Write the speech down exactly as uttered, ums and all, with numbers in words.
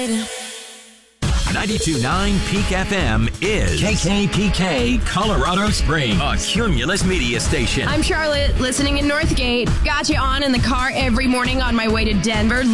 ninety-two point nine Peak F M is K K P K Colorado Springs, a Cumulus media station. I'm Charlotte, listening in Northgate. Got you on in the car every morning on my way to Denver.